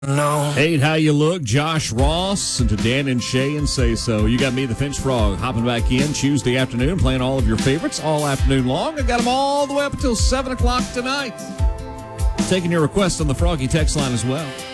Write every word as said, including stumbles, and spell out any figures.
No. Hey, how you look? Josh Ross and to Dan and Shay and Say So. You got me, the Finch Frog, hopping back in Tuesday afternoon, playing all of your favorites all afternoon long. I got them all the way up until seven o'clock tonight. Taking your requests on the Froggy text line as well.